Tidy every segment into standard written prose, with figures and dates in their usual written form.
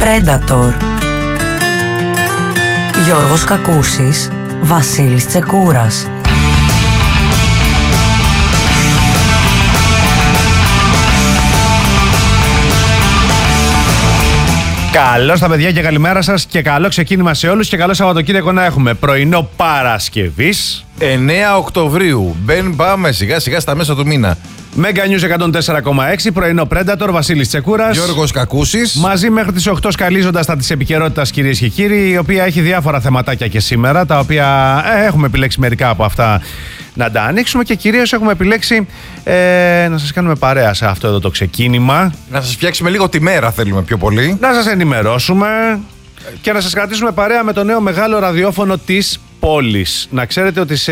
Predator. Γιώργος Κακούσης, Βασίλης Τσεκούρας. Καλώς τα παιδιά και καλημέρα σας και καλό ξεκίνημα σε όλους και καλό Σαββατοκύριακο να έχουμε. Πρωινό Παρασκευής 9 Οκτωβρίου. Πάμε σιγά σιγά στα μέσα του μήνα. Mega News 104,6, πρωινό Predator, Βασίλης Τσεκούρας. Γιώργος Κακούσης. Μαζί μέχρι τις 8 σκαλίζοντας τα της επικαιρότητας, κυρίες και κύριοι, η οποία έχει διάφορα θεματάκια και σήμερα, τα οποία έχουμε επιλέξει μερικά από αυτά να τα ανοίξουμε και κυρίως έχουμε επιλέξει να σας κάνουμε παρέα σε αυτό εδώ το ξεκίνημα. Να σας φτιάξουμε λίγο τη μέρα, θέλουμε πιο πολύ. Να σας ενημερώσουμε και να σας κρατήσουμε παρέα με το νέο μεγάλο ραδιόφωνο της πόλης. Να ξέρετε ότι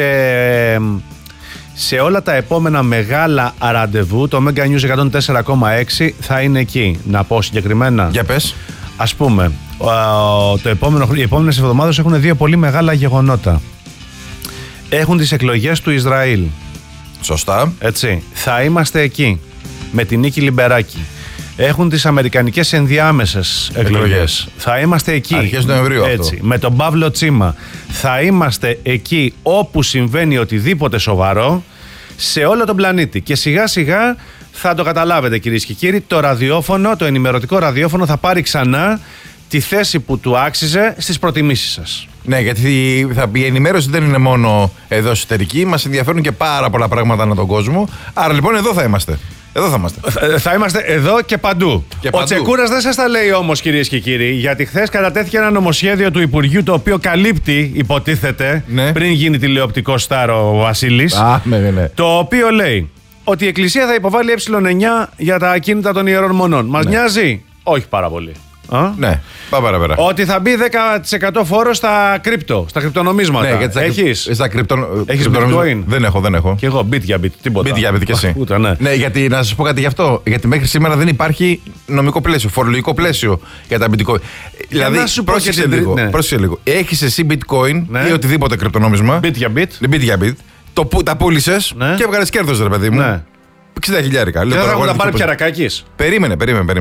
σε όλα τα επόμενα μεγάλα ραντεβού το Mega News 104,6 θα είναι εκεί. Να πω συγκεκριμένα. Για πες. Ας πούμε, οι επόμενες εβδομάδες έχουν δύο πολύ μεγάλα γεγονότα. Έχουν τις εκλογές του Ισραήλ. Σωστά. Έτσι. Θα είμαστε εκεί με την Νίκη Λιμπεράκη. Έχουν τις αμερικανικές ενδιάμεσες εκλογές. Θα είμαστε εκεί. Αρχές Νοεμβρίου έτσι, αυτό. με τον Παύλο Τσίμα. Θα είμαστε εκεί όπου συμβαίνει οτιδήποτε σοβαρό σε όλο τον πλανήτη. Και σιγά σιγά θα το καταλάβετε, κυρίες και κύριοι, το ραδιόφωνο, το ενημερωτικό ραδιόφωνο θα πάρει ξανά τη θέση που του άξιζε στις προτιμήσεις σας. Ναι, γιατί η ενημέρωση δεν είναι μόνο εδώ εσωτερική, μας ενδιαφέρουν και πάρα πολλά πράγματα ανά τον κόσμο. Άρα λοιπόν εδώ θα είμαστε. Εδώ θα είμαστε. Θα είμαστε εδώ και παντού. Ο Τσεκούρας δεν σας τα λέει όμως, κυρίες και κύριοι, γιατί χθες κατατέθηκε ένα νομοσχέδιο του Υπουργείου το οποίο καλύπτει, υποτίθεται, πριν γίνει τηλεοπτικό στάρ ο Βασίλης. Ναι. Το οποίο λέει ότι η Εκκλησία θα υποβάλει ε9 για τα ακίνητα των ιερών μονών. Μας νοιάζει? Όχι πάρα πολύ. Ναι, πάμε παραπέρα. Ότι θα μπει 10% φόρο στα κρυπτονομίσματα. Ναι, έχεις? Έχεις bitcoin? Δεν έχω. Και εγώ, bit για bit, τίποτα. Bit για bit και εσύ. Ούτε, ναι. Ναι, γιατί να σας πω κάτι γι' αυτό. Γιατί μέχρι σήμερα δεν υπάρχει νομικό πλαίσιο, φορολογικό πλαίσιο για τα bitcoin. Δηλαδή, πρόσεξε λίγο. Έχεις εσύ bitcoin ή οτιδήποτε κρυπτονόμισμα. Bit για bit. Τα πούλησες και έβγαλες κέρδος, ρε παιδί μου. 60.000. Δεν θα έχουν τα πάρει Πιαρακάκης. Περίμενε.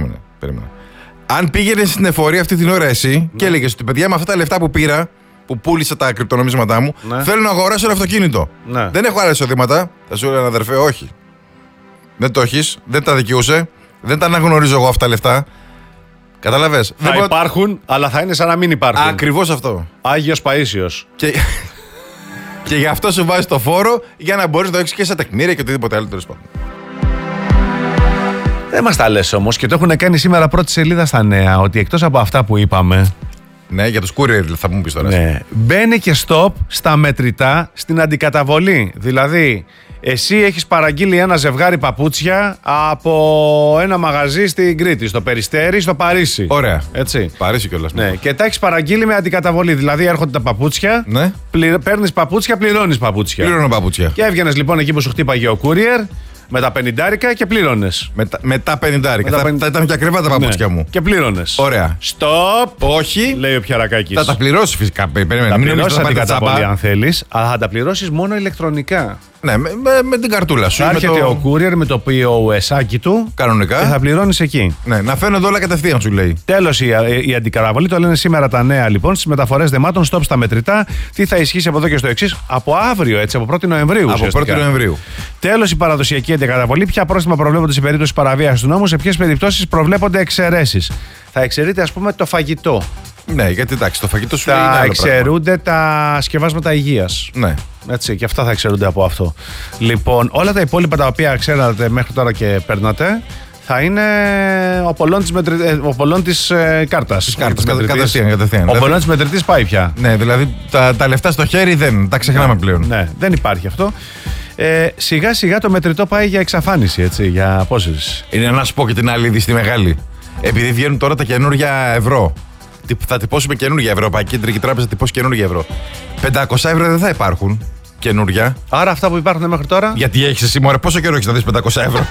Αν πήγαινες στην εφορία αυτή την ώρα εσύ και έλεγες ότι παιδιά με αυτά τα λεφτά που πήρα, που πούλησα τα κρυπτονομίσματά μου, θέλω να αγοράσω ένα αυτοκίνητο. Δεν έχω άλλα εισοδήματα. Θα σου έλεγα, αδερφέ, όχι. Δεν το έχεις, δεν τα δικαιούσε, δεν τα αναγνωρίζω εγώ αυτά τα λεφτά. Καταλαβες. Θα υπάρχουν, αλλά θα είναι σαν να μην υπάρχουν. Ακριβώς αυτό. Άγιος Παΐσιος. Και γι' αυτό σου βάζει το φόρο για να μπορείς να το έχεις και σε τεκμήρια και οτιδήποτε άλλο τέλος πάντων. Δεν μας τα λες όμως και το έχουν κάνει σήμερα πρώτη σελίδα στα νέα ότι εκτός από αυτά που είπαμε. Ναι, για τους courier θα μου πεις τώρα. Ναι, μπαίνει και stop στα μετρητά στην αντικαταβολή. Δηλαδή, εσύ έχεις παραγγείλει ένα ζευγάρι παπούτσια από ένα μαγαζί στην Κρήτη, στο Περιστέρι, στο Παρίσι. Ωραία. Έτσι. Παρίσι κιόλας. Ναι, και τα έχεις παραγγείλει με αντικαταβολή. Δηλαδή, έρχονται τα παπούτσια, παίρνεις παπούτσια, πληρώνεις παπούτσια. Πληρώνω παπούτσια. Και έβγαινες λοιπόν εκεί που σου χτύπαγε ο courier. Με τα 50 και πλήρωνες. Με τα 50. Θα ήταν και ακριβά τα παπούτσια μου. Και πλήρωνες. Ωραία. Stop! Όχι. Λέει ο Πιαρακάκης. Θα τα πληρώσεις φυσικά. Περίμενε. Θα πληρώσεις αντικαταβολή αν θέλεις, αλλά θα τα πληρώσεις μόνο ηλεκτρονικά. Ναι, με την καρτούλα σου. Θα έρχεται ο courier με το POS-άκι του. Κανονικά. Και θα πληρώνεις εκεί. Ναι, να φαίνονται όλα κατευθείαν, σου λέει. Τέλος η αντικαταβολή. Το λένε σήμερα τα νέα λοιπόν στις μεταφορές δεμάτων. Stop στα μετρητά. Τι θα ισχύσει από εδώ και στο εξής? Από αύριο, έτσι, από 1η Νοεμβρίου. Από 1η Νοεμβρίου. Τέλος η παραδοσιακή αντικαταβολή. Ποια πρόστιμα προβλέπονται σε περίπτωση παραβίασης του νόμου? Σε ποιες περιπτώσεις προβλέπονται εξαιρέσεις? Θα εξαιρείται, ας πούμε, το φαγητό. Ναι, γιατί εντάξει, το φαγητό σου λέει. Θα εξαιρούνται τα σκευάσματα υγείας. Ναι. Έτσι, και αυτά θα εξαιρούνται από αυτό. Λοιπόν, όλα τα υπόλοιπα τα οποία ξέρατε μέχρι τώρα και παίρνατε θα είναι ο πολλών της κάρτας. Κατευθείαν. Ο πολλών της μετρητής πάει πια. Ναι, δηλαδή τα λεφτά στο χέρι δεν τα ξεχνάμε πλέον. Ναι, δεν υπάρχει αυτό. Σιγά σιγά το μετρητό πάει για εξαφάνιση, έτσι, για απόσυρση. Είναι να σου πω και την άλλη είδη στη μεγάλη. Επειδή βγαίνουν τώρα τα καινούργια ευρώ. Θα τυπώσουμε καινούργια ευρώ. Η Κεντρική Τράπεζα θα τυπώσει καινούργια ευρώ. 500 ευρώ δεν θα υπάρχουν καινούργια. Άρα αυτά που υπάρχουν μέχρι τώρα. Γιατί έχεις εσύ, μωρέ, πόσο καιρό έχεις να δεις 500 ευρώ?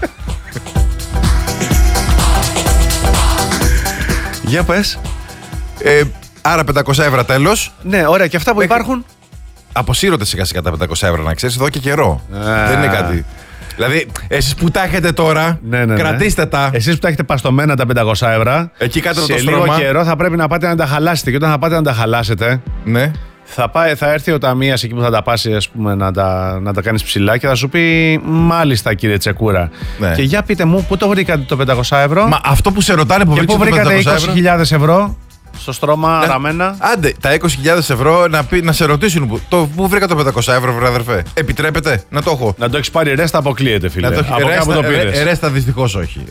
Για πες. Άρα 500 ευρώ τέλος. Ναι, ωραία, και αυτά που υπάρχουν. Αποσύρονται σιγά σιγά τα 500 ευρώ, να ξέρεις, εδώ και καιρό. Δεν είναι κάτι. Δηλαδή, εσείς που τα έχετε τώρα, κρατήστε τα. Εσείς που τα έχετε παστομένα τα 500 ευρώ, εκεί κάτω σε το στρώμα. λίγο καιρό θα πρέπει να πάτε να τα χαλάσετε. Και όταν θα πάτε να τα χαλάσετε, ναι. θα έρθει ο ταμείας εκεί που θα τα πάσει, ας πούμε, να τα κάνεις ψηλά και θα σου πει μάλιστα κύριε Τσεκούρα. Ναι. Και για πείτε μου, πού το βρήκατε το 500 ευρώ. Μα αυτό που σε ρωτάνε που βρήκατε 20.000 ευρώ. Στο στρώμα ραμμένα. Άντε, τα 20.000 ευρώ να σε ρωτήσουν πού βρήκα το 500 ευρώ, βρε αδερφέ. Επιτρέπετε να το έχω. Να το έχεις πάρει ρέστα, αποκλείεται, φίλε. Από κάπου το πήρες. Ρέστα δυστυχώς όχι.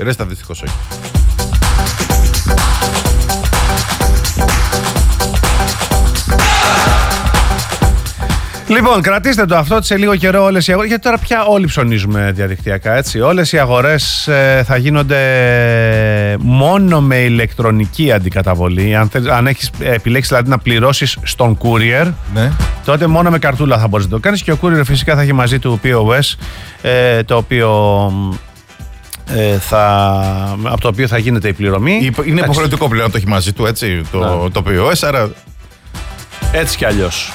Λοιπόν, κρατήστε το αυτό σε λίγο καιρό όλες οι αγορές. Γιατί τώρα πια όλοι ψωνίζουμε διαδικτυακά, έτσι. Όλες οι αγορές θα γίνονται μόνο με ηλεκτρονική αντικαταβολή. Αν έχεις επιλέξει δηλαδή να πληρώσεις στον courier, ναι, τότε μόνο με καρτούλα θα μπορείς να το κάνεις. Και ο courier φυσικά θα έχει μαζί του POS, το οποίο από το οποίο θα γίνεται η πληρωμή. Είναι υποχρεωτικό πλέον να το έχει μαζί του, έτσι, το POS, άρα... Έτσι κι αλλιώς.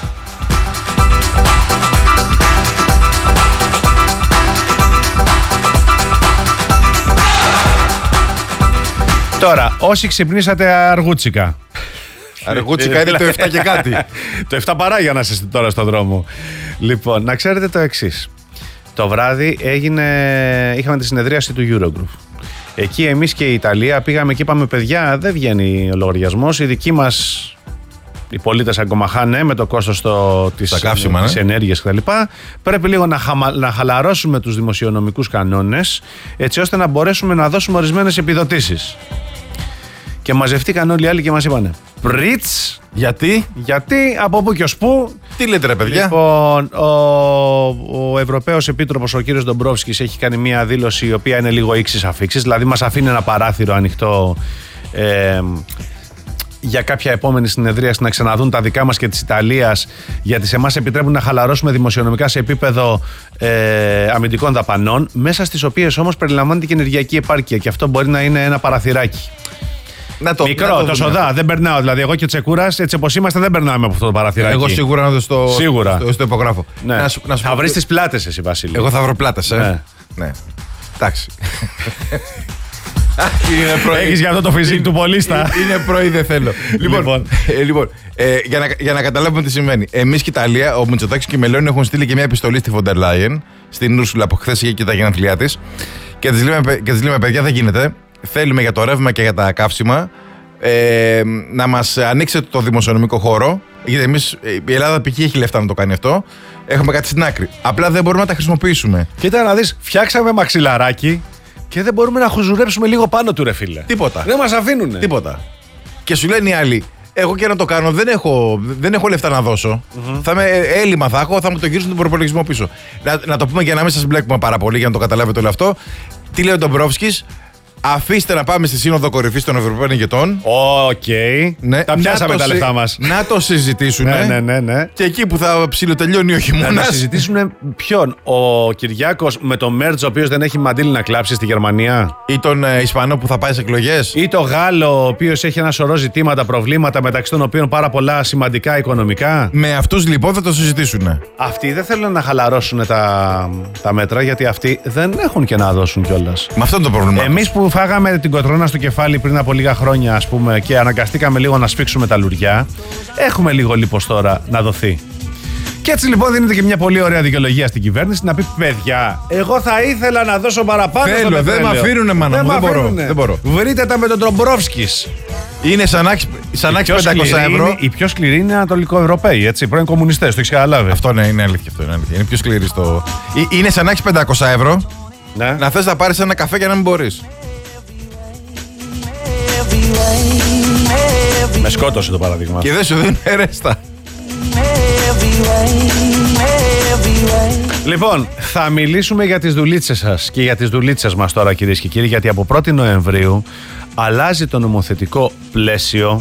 Τώρα, όσοι ξυπνήσατε αργούτσικα. Αργούτσικα είναι το 7 και κάτι. Το 7 παρά για να είστε τώρα στον δρόμο. Λοιπόν, να ξέρετε το εξής. Το βράδυ είχαμε τη συνεδρίαση του Eurogroup. Εκεί εμείς και η Ιταλία πήγαμε και είπαμε, παιδιά, δεν βγαίνει ο λογαριασμός. Οι δικοί μας, οι πολίτες ακόμα χάνε με το κόστος της ενέργειας κτλ. Πρέπει λίγο να χαλαρώσουμε τους δημοσιονομικούς κανόνες, έτσι ώστε να μπορέσουμε να δώσουμε ορισμένες επιδοτήσεις. Και μαζευτήκαν όλοι οι άλλοι και μας είπανε πριτς. Γιατί από πού και ως πού. Τι λέτε ρε παιδιά. Λοιπόν, ο Ευρωπαίος Επίτροπος, ο κύριος Ντομπρόφσκης, έχει κάνει μια δήλωση η οποία είναι λίγο ίξης αφίξης. Δηλαδή μας αφήνει ένα παράθυρο ανοιχτό για κάποια επόμενη συνεδρίαση να ξαναδούν τα δικά μας και της Ιταλίας, γιατί σε εμάς επιτρέπουν να χαλαρώσουμε δημοσιονομικά σε επίπεδο αμυντικών δαπανών, μέσα στις οποίες όμως περιλαμβάνεται και ενεργειακή επάρκεια, και αυτό μπορεί να είναι ένα παραθυράκι. Μικρό, το σοδά, δεν περνάω. Δηλαδή, εγώ και ο Τσεκούρας, έτσι όπως είμαστε, δεν περνάμε από αυτό το παραθυράκι. Εγώ σίγουρα να δω στο υπογράφω. Ναι. Θα βρεις τις πλάτες εσύ, Βασίλη. Εγώ θα βρω πλάτες, ναι. Εντάξει. Έχεις για αυτό το φυσικό του πολίστα. Είναι πρωί, δεν θέλω. Λοιπόν, για να καταλάβουμε τι συμβαίνει. Εμείς και η Ιταλία, ο Μητσοτάκης και η Μελώνη έχουν στείλει και μια επιστολή στη Φοντερ Λάιεν, στην Ούρσουλα που χθες είχε και τα γενέθλιά της. Και της λέμε, παιδιά, δεν γίνεται. Θέλουμε για το ρεύμα και για τα καύσιμα να μας ανοίξετε το δημοσιονομικό χώρο. Γιατί εμείς, η Ελλάδα π.χ. έχει λεφτά να το κάνει αυτό. Έχουμε κάτι στην άκρη. Απλά δεν μπορούμε να τα χρησιμοποιήσουμε. Κοίτα να δεις, φτιάξαμε μαξιλαράκι και δεν μπορούμε να χουζουρέψουμε λίγο πάνω του, ρε φίλε. Τίποτα. Δεν μας αφήνουνε. Τίποτα. Και σου λένε οι άλλοι, εγώ και να το κάνω δεν έχω λεφτά να δώσω. Έλλειμμα θα έχω, θα μου το γυρίσουν τον προπολογισμό πίσω. Να το πούμε για να μην σας μπλέκουμε πάρα πολύ, για να το καταλάβετε όλο αυτό. Τι λέει ο Ντομπρόφσκης? Αφήστε να πάμε στη Σύνοδο Κορυφής των Ευρωπαίων Ηγετών. Οκ. Ναι, τα πιάσαμε τα λεφτά μας. Να το συζητήσουν. Ναι. Και εκεί που θα ψιλοτελειώνει ο χειμώνας. Να συζητήσουν ποιον? Ο Κυριάκος με τον Μέρτζ, ο οποίος δεν έχει μαντήλι να κλάψει στη Γερμανία. Ή τον Ισπανό που θα πάει σε εκλογές. Ή τον Γάλλο, ο οποίος έχει ένα σωρό ζητήματα, προβλήματα, μεταξύ των οποίων πάρα πολλά σημαντικά οικονομικά. Με αυτούς λοιπόν θα το συζητήσουν. Αυτοί δεν θέλουν να χαλαρώσουν τα μέτρα, γιατί αυτοί δεν έχουν και να δώσουν κιόλας. Με αυτό είναι το πρόβλημα. Εμείς που φάγαμε την κοτρώνα στο κεφάλι πριν από λίγα χρόνια, ας πούμε, και αναγκαστήκαμε λίγο να σφίξουμε τα λουριά, έχουμε λίγο λίπος τώρα να δοθεί. Και έτσι λοιπόν δίνεται και μια πολύ ωραία δικαιολογία στην κυβέρνηση να πει, παιδιά, εγώ θα ήθελα να δώσω παραπάνω στο πετρέλαιο. Δεν με αφήνουνε, μάνα μου, δεν μπορώ. Βρείτε τα με τον Ντομπρόφσκης. Είναι σαν να έχεις 500 ευρώ. Οι πιο σκληροί είναι Ανατολικοευρωπαίοι, έτσι, πρώην κομμουνιστές, το έχεις καταλάβει. Αυτό ναι, είναι αλήθεια. Είναι πιο σκληρή στο. Είναι σαν να έχεις 500 ευρώ, ναι, να θες να πάρεις ένα καφέ και να μην μπορείς. Με σκότωσε το παράδειγμα. Και δεν σου δίνουν ρέστα. Λοιπόν, θα μιλήσουμε για τις δουλίτσες σας και για τις δουλίτσες μας τώρα, κυρίες και κύριοι, γιατί από 1η Νοεμβρίου αλλάζει το νομοθετικό πλαίσιο.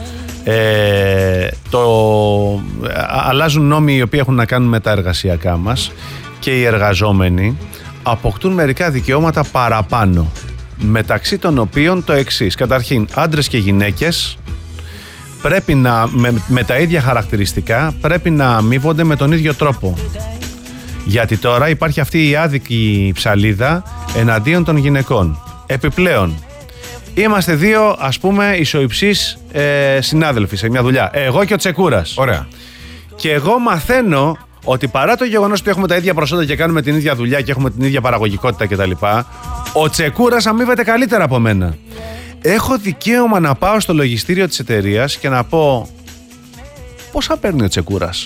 Αλλάζουν νόμοι οι οποίοι έχουν να κάνουν με τα εργασιακά μας και οι εργαζόμενοι αποκτούν μερικά δικαιώματα παραπάνω, μεταξύ των οποίων το εξής. Καταρχήν, άντρες και γυναίκες πρέπει να, με τα ίδια χαρακτηριστικά, πρέπει να αμείβονται με τον ίδιο τρόπο. Γιατί τώρα υπάρχει αυτή η άδικη ψαλίδα εναντίον των γυναικών. Επιπλέον, είμαστε δύο, ας πούμε, ισοϊψείς συνάδελφοι σε μια δουλειά. Εγώ και ο Τσεκούρας. Ωραία. Και εγώ μαθαίνω ότι παρά το γεγονός ότι έχουμε τα ίδια προσόντα και κάνουμε την ίδια δουλειά και έχουμε την ίδια παραγωγικότητα κτλ., ο Τσεκούρας αμείβεται καλύτερα από μένα. Έχω δικαίωμα να πάω στο λογιστήριο της εταιρείας και να πω πόσα παίρνει ο Τσεκούρας.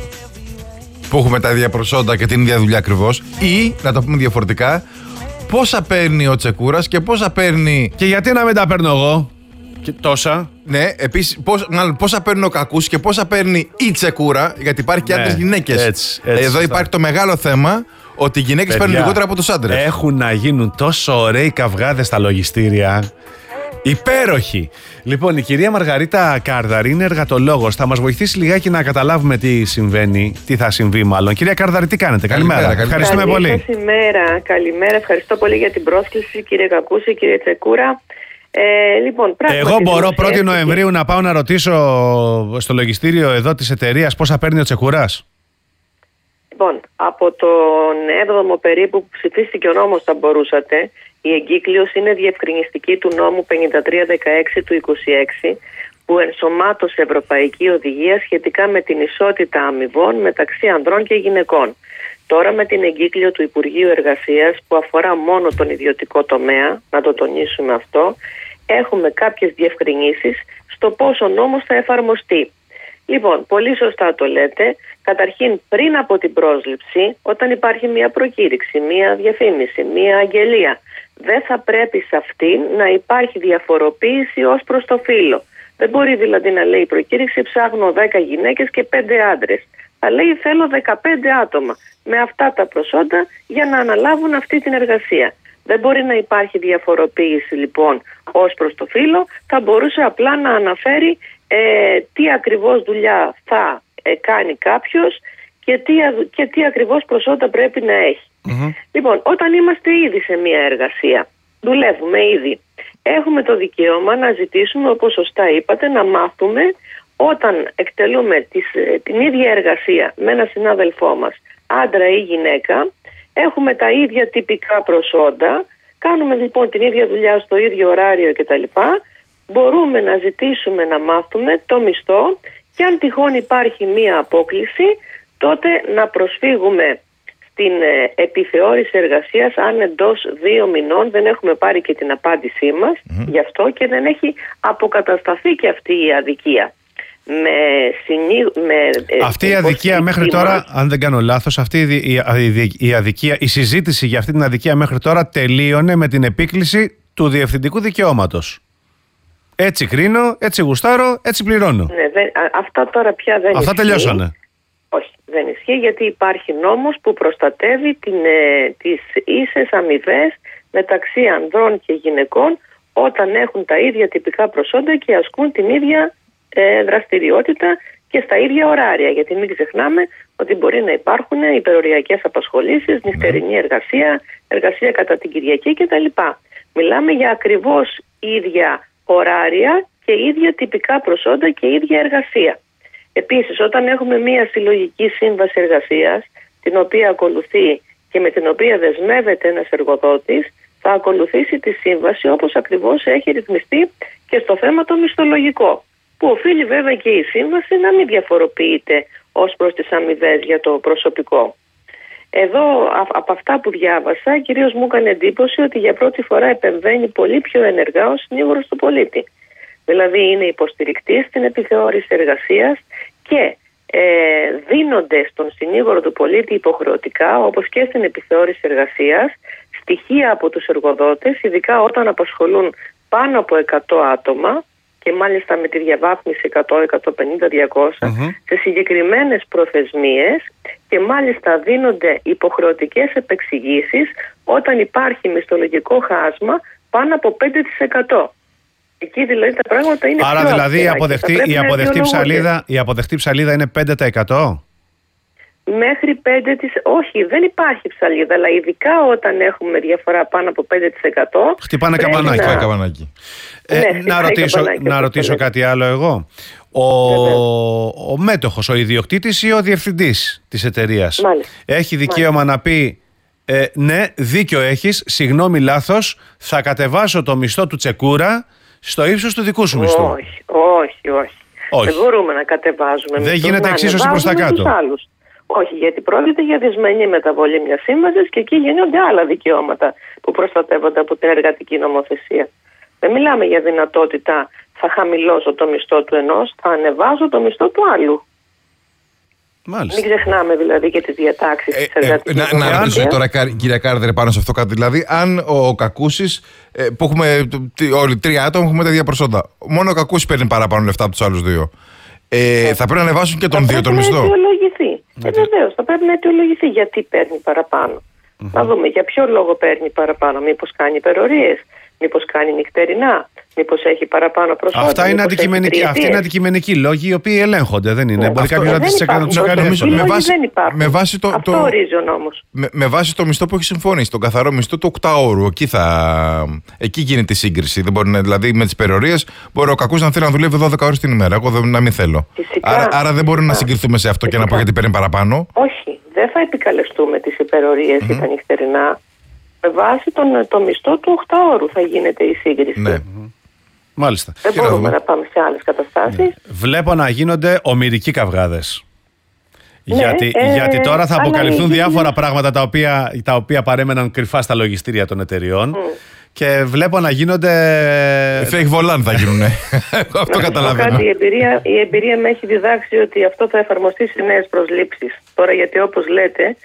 Που έχουμε τα ίδια προσόντα και την ίδια δουλειά ακριβώς. Ή, να το πούμε διαφορετικά, πόσα παίρνει ο Τσεκούρας και πόσα παίρνει. Και γιατί να μην τα παίρνω εγώ και τόσα. Ναι, επίσης πόσα παίρνει ο Κακούς και πόσα παίρνει η Τσεκούρα, γιατί υπάρχει και άντρες γυναίκες. Έτσι, εδώ σωστά. υπάρχει το μεγάλο θέμα ότι οι γυναίκες παίρνουν λιγότερα από τους άντρες. Έχουν να γίνουν τόσο ωραίοι καυγάδες στα λογιστήρια. Υπέροχοι. Λοιπόν, η κυρία Μαργαρίτα Κάρδαρη είναι εργατολόγος. Θα μας βοηθήσει λιγάκι να καταλάβουμε τι συμβαίνει, τι θα συμβεί μάλλον. Κυρία Κάρδαρη, τι κάνετε? Καλημέρα. Ευχαριστούμε πολύ. Καλημέρα. Ευχαριστώ πολύ για την πρόσκληση, κύριε Κακούση, κύριε Τσεκούρα. Λοιπόν, εγώ μπορώ 1η Νοεμβρίου να πάω να ρωτήσω στο λογιστήριο εδώ της εταιρείας πόσα παίρνει ο Τσεκούρας. Λοιπόν, από τον 7ο περίπου που ψηφίστηκε ο νόμος θα μπορούσατε. Η εγκύκλειος είναι διευκρινιστική του νόμου 5316 του 26 που ενσωμάτωσε Ευρωπαϊκή Οδηγία σχετικά με την ισότητα αμοιβών μεταξύ ανδρών και γυναικών. Τώρα με την εγκύκλιο του Υπουργείου Εργασίας που αφορά μόνο τον ιδιωτικό τομέα, να το τονίσουμε αυτό, έχουμε κάποιες διευκρινήσεις στο πώς ο νόμος θα εφαρμοστεί. Λοιπόν, πολύ σωστά το λέτε. Καταρχήν, πριν από την πρόσληψη, όταν υπάρχει μια προκήρυξη, μια διαφήμιση, μια αγγελία, δεν θα πρέπει σε αυτήν να υπάρχει διαφοροποίηση ως προς το φύλο. Δεν μπορεί δηλαδή να λέει η προκήρυξη ψάχνω 10 γυναίκες και 5 άντρες. Θα λέει θέλω 15 άτομα με αυτά τα προσόντα για να αναλάβουν αυτή την εργασία. Δεν μπορεί να υπάρχει διαφοροποίηση λοιπόν ως προς το φύλο. Θα μπορούσε απλά να αναφέρει τι ακριβώς δουλειά θα κάνει κάποιος και τι ακριβώς προσόντα πρέπει να έχει. Λοιπόν, όταν είμαστε ήδη σε μια εργασία, δουλεύουμε ήδη, έχουμε το δικαίωμα να ζητήσουμε, όπως σωστά είπατε, να μάθουμε όταν εκτελούμε την ίδια εργασία με ένα συνάδελφό μας, άντρα ή γυναίκα, έχουμε τα ίδια τυπικά προσόντα, κάνουμε λοιπόν την ίδια δουλειά στο ίδιο ωράριο κτλ. Μπορούμε να ζητήσουμε να μάθουμε το μισθό και αν τυχόν υπάρχει μία απόκληση, τότε να προσφύγουμε στην επιθεώρηση εργασίας αν εντός 2 μηνών δεν έχουμε πάρει και την απάντησή μας γι' αυτό και δεν έχει αποκατασταθεί και αυτή η αδικία. Αυτή η αδικία μέχρι τώρα, αν δεν κάνω λάθος, αυτή η αδικία, η συζήτηση για αυτή την αδικία μέχρι τώρα τελείωνε με την επίκληση του διευθυντικού δικαιώματος. Έτσι κρίνω, έτσι γουστάρω, έτσι πληρώνω. Ναι, αυτά τώρα πια δεν αυτά τελειώσανε. Όχι, δεν ισχύει γιατί υπάρχει νόμος που προστατεύει τις ίσες αμοιβές μεταξύ ανδρών και γυναικών όταν έχουν τα ίδια τυπικά προσόντα και ασκούν την ίδια δραστηριότητα και στα ίδια ωράρια. Γιατί μην ξεχνάμε ότι μπορεί να υπάρχουν υπεροριακές απασχολήσεις, νυχτερινή εργασία, εργασία κατά την Κυριακή κτλ. Μιλάμε για ακριβώς ίδια ωράρια και ίδια τυπικά προσόντα και ίδια εργασία. Επίσης, όταν έχουμε μία συλλογική σύμβαση εργασίας, την οποία ακολουθεί και με την οποία δεσμεύεται ένας εργοδότης, θα ακολουθήσει τη σύμβαση όπως ακριβώς έχει ρυθμιστεί και στο θέμα το μισθολογικό, που οφείλει βέβαια και η σύμβαση να μην διαφοροποιείται ως προς τις αμοιβές για το προσωπικό. Εδώ, από αυτά που διάβασα, κυρίως μου έκανε εντύπωση ότι για πρώτη φορά επεμβαίνει πολύ πιο ενεργά ο συνήγορος του πολίτη. Δηλαδή είναι υποστηρικτής στην επιθεώρηση εργασίας και δίνονται στον συνήγορο του πολίτη υποχρεωτικά, όπως και στην επιθεώρηση εργασίας, στοιχεία από τους εργοδότες, ειδικά όταν απασχολούν πάνω από 100 άτομα και μάλιστα με τη διαβάθμιση 100, 150, 200 σε συγκεκριμένες προθεσμίες και μάλιστα δίνονται υποχρεωτικές επεξηγήσεις όταν υπάρχει μισθολογικό χάσμα πάνω από 5%. Εκεί δηλαδή τα πράγματα είναι άρα πιο δηλαδή η αυστηρά αποδεκτή ψαλίδα είναι 5%? Μέχρι 5%. Όχι, δεν υπάρχει ψαλίδα, αλλά ειδικά όταν έχουμε διαφορά πάνω από 5%. Χτυπάνε καμπανάκι. Καμπανάκι. Να ρωτήσω κάτι άλλο εγώ. ο μέτοχος, ο ιδιοκτήτης ή ο διευθυντής της εταιρείας έχει δικαίωμα να πει ναι, δίκιο έχεις, συγγνώμη, λάθος, θα κατεβάσω το μισθό του Τσεκούρα στο ύψος του δικού σου μισθού. Όχι. Δεν μπορούμε να κατεβάζουμε. Δεν γίνεται εξίσωση προς τα κάτω. Όχι, γιατί πρόκειται για δυσμενή μεταβολή μιας σύμβασης και εκεί γίνονται άλλα δικαιώματα που προστατεύονται από την εργατική νομοθεσία. Δεν μιλάμε για δυνατότητα θα χαμηλώσω το μισθό του ενός, θα ανεβάζω το μισθό του άλλου. Μάλιστα. Μην ξεχνάμε δηλαδή και τις διατάξεις της εργατικής νομοθεσίας. Να ρωτήσω τώρα, κυρία Κάρδερ, πάνω σε αυτό κάτι. Δηλαδή, αν ο Κακούσης, που έχουμε όλοι 3 άτομα, έχουμε τα ίδια προσόντα, μόνο ο Κακούσης παίρνει παραπάνω λεφτά από τους άλλους 2. Θα πρέπει να ανεβάσουν και τον 2 τον μισθό. Θα πρέπει να αιτιολογηθεί. Βεβαίως, θα πρέπει να αιτιολογηθεί γιατί παίρνει παραπάνω. Να δούμε για ποιο λόγο παίρνει παραπάνω. Μήπως κάνει υπερορίες, μήπως κάνει νυχτερινά, μήπως έχει παραπάνω προσόντα. Αυτά είναι αντικειμενικοί λόγοι οι οποίοι ελέγχονται. Δεν είναι. Μπορεί κάποιος να τις κάνει με βάση αυτό ορίζει ο νόμος. Με βάση το μισθό που έχει συμφωνήσει, τον καθαρό μισθό του 8ωρου. Εκεί γίνεται η σύγκριση. Δεν μπορεί, δηλαδή με τις υπερορίες μπορεί ο Κακούς να θέλει να δουλεύει 12 ώρες την ημέρα. Εγώ να μην θέλω. Άρα δεν μπορούμε να συγκριθούμε σε αυτό και να πω γιατί παίρνει παραπάνω. Όχι, δεν θα επικαλεστούμε τις υπερορίες ή τα νυχτερινά. Με βάση το μισθό του 8ωρου θα γίνεται η σύγκριση. Ναι. Μάλιστα. Δεν μπορούμε να πάμε σε άλλες καταστάσεις. Ναι. Βλέπω να γίνονται ομηρικοί καυγάδες. Γιατί τώρα θα αποκαλυφθούν διάφορα πράγματα τα οποία παρέμεναν κρυφά στα λογιστήρια των εταιριών. Και βλέπω να γίνονται. Fake volant θα γίνουνε. Αυτό καταλαβαίνω. Η εμπειρία με έχει διδάξει ότι αυτό θα εφαρμοστεί σε νέες προσλήψεις. Τώρα, γιατί όπως λέτε,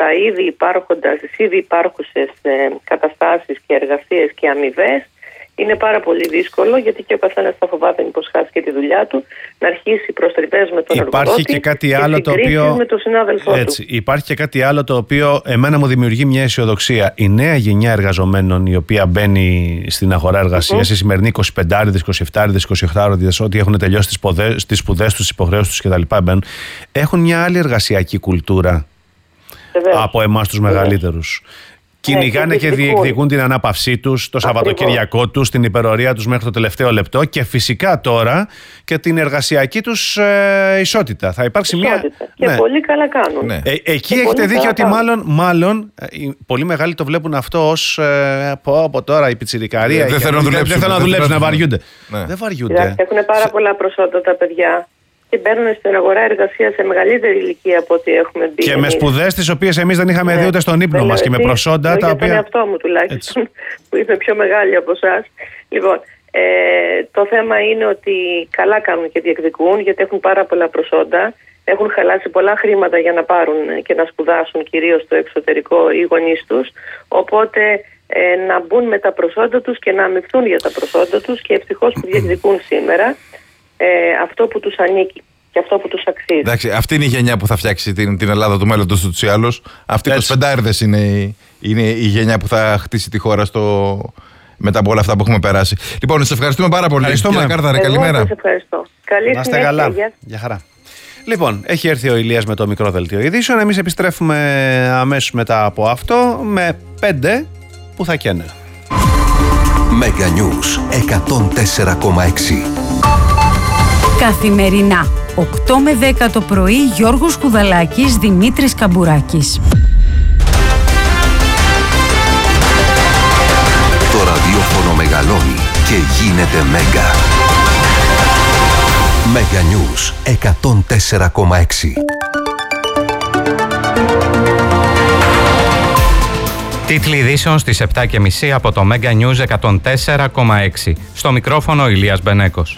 στις ήδη υπάρχουσες καταστάσεις και εργασίες και αμοιβές είναι πάρα πολύ δύσκολο, γιατί και ο καθένας θα φοβάται μήπως χάσει και τη δουλειά του, να αρχίσει προστριβές με τον εργοδότη και κάτι άλλο το οποίο με τον συνάδελφό του. Υπάρχει και κάτι άλλο το οποίο εμένα μου δημιουργεί μια αισιοδοξία. Η νέα γενιά εργαζομένων η οποία μπαίνει στην αγορά εργασίας, οι σημερινοί 25άριδες, 27άριδες, 28άριδες, ό,τι έχουν τελειώσει τις σπουδές τους, τις υποχρεώσεις τους κτλ. Έχουν μια άλλη εργασιακή κουλτούρα από εμάς τους μεγαλύτερους. Κυνηγάνε και διεκδικούν την ανάπαυσή τους, το Σαββατοκυριακό τους, την υπερορία τους μέχρι το τελευταίο λεπτό και φυσικά τώρα και την εργασιακή τους ισότητα. Θα υπάρξει μια. Και πολύ καλά κάνουν. Ναι. Εκεί έχετε δίκιο ότι μάλλον οι πολύ μεγάλοι το βλέπουν αυτό ως από τώρα η πιτσιρικαρία. Δεν θέλουν να δουλέψουν, να βαριούνται. Δεν βαριούνται. Έχουν πάρα πολλά προσόντα τα παιδιά. Και μπαίνουν στην αγορά εργασίας σε μεγαλύτερη ηλικία από ό,τι έχουμε μπει. Και με σπουδές τις οποίες εμείς δεν είχαμε δει ούτε στον ύπνο μας και με προσόντα τα οποία. Για τον εαυτό μου τουλάχιστον, που είμαι πιο μεγάλη από εσάς. Λοιπόν, το θέμα είναι ότι καλά κάνουν και διεκδικούν, γιατί έχουν πάρα πολλά προσόντα. Έχουν χαλάσει πολλά χρήματα για να πάρουν και να σπουδάσουν κυρίως στο εξωτερικό οι γονείς τους. Οπότε να μπουν με τα προσόντα τους και να αμοιφθούν για τα προσόντα τους και ευτυχώς που διεκδικούν σήμερα αυτό που τους ανήκει και αυτό που τους αξίζει. Εντάξει, αυτή είναι η γενιά που θα φτιάξει την Ελλάδα του μέλλοντος ούτως ή άλλως. Αυτοί οι 25άριδες είναι η γενιά που θα χτίσει τη χώρα μετά από όλα αυτά που έχουμε περάσει. Λοιπόν, σας ευχαριστούμε πάρα πολύ. Κύριε Κάρδαρε, καλημέρα. Σας ευχαριστώ. Καλή να είστε καλά. Γεια χαρά. Λοιπόν, έχει έρθει ο Ηλίας με το μικρό δελτίο ειδήσεων. Εμείς επιστρέφουμε αμέσως μετά από αυτό με 5 που θα καίνε. Mega News 104,6. Καθημερινά, 8 με 10 το πρωί, Γιώργος Κουδαλάκης, Δημήτρης Καμπουράκης. Το ραδιόφωνο μεγαλώνει και γίνεται Μέγκα. Mega News 104,6. Τίτλοι ειδήσεων στις 7.30 από το Mega News 104,6. Στο μικρόφωνο ο Ηλίας Μπενέκος.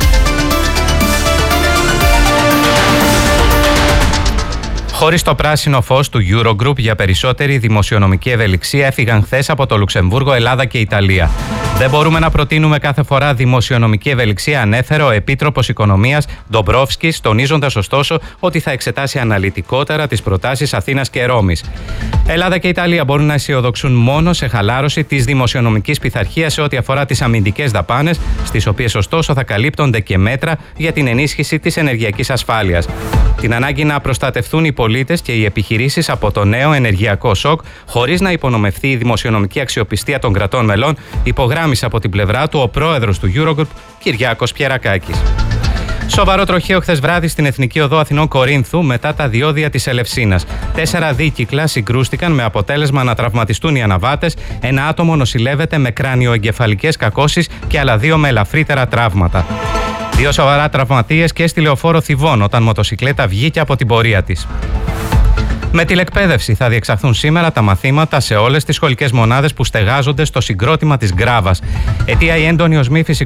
Χωρίς το πράσινο φως του Eurogroup για περισσότερη δημοσιονομική ευελιξία έφυγαν χθες από το Λουξεμβούργο, Ελλάδα και Ιταλία. Δεν μπορούμε να προτείνουμε κάθε φορά δημοσιονομική ευελιξία, ανέφερε ο Επίτροπος Οικονομίας Ντομπρόφσκης, τονίζοντας ωστόσο ότι θα εξετάσει αναλυτικότερα τις προτάσεις Αθήνας και Ρώμης. Ελλάδα και Ιταλία μπορούν να αισιοδοξούν μόνο σε χαλάρωση της δημοσιονομικής πειθαρχίας σε ό,τι αφορά τις αμυντικές δαπάνες, στις οποίες ωστόσο θα καλύπτονται και μέτρα για την ενίσχυση της ενεργειακής ασφάλειας. Την ανάγκη να προστατευτούν οι πολίτες και οι επιχειρήσεις από το νέο ενεργειακό σοκ, χωρίς να υπονομευθεί η δημοσιονομική αξιοπιστία των κρατών μελών, υπογράμμισε από την πλευρά του ο πρόεδρος του Eurogroup, Κυριάκος Πιερακάκης. Σοβαρό τροχαίο χθες βράδυ στην Εθνική Οδό Αθηνών Κορίνθου μετά τα διόδια της Ελευσίνας. 4 δίκυκλα συγκρούστηκαν με αποτέλεσμα να τραυματιστούν οι αναβάτες. Ένα άτομο νοσηλεύεται με κρανιοεγκεφαλικές κακώσεις και άλλα 2 με ελαφρύτερα τραύματα. 2 σοβαρά τραυματίες και στη λεωφόρο Θηβών όταν μοτοσικλέτα βγήκε από την πορεία της. Με τηλεκπαίδευση θα διεξαχθούν σήμερα τα μαθήματα σε όλες τις σχολικές μονάδες που στεγάζονται στο συγκρότημα της Γκράβας. Αιτία η έντονη οσμή φυσικού